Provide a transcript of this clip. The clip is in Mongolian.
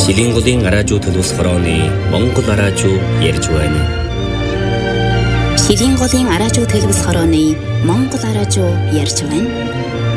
Шилэнголын араажуу төлөвс хорооны Монгол араажуу ярьж байна. Шилэнголын араажуу төлөвс хорооны Монгол араажуу ярьж байна.